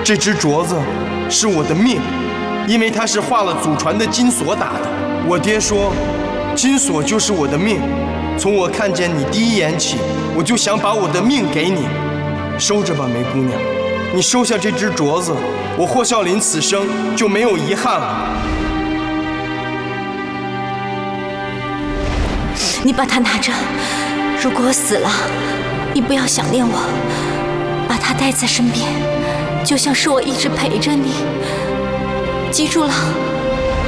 这只镯子是我的命，因为它是化了祖传的金锁打的。我爹说，金锁就是我的命。从我看见你第一眼起，我就想把我的命给你。收着吧，梅姑娘，你收下这只镯子，我霍孝林此生就没有遗憾了。 你把它拿着，如果我死了，你不要想念我，把它带在身边，就像是我一直陪着你。记住了。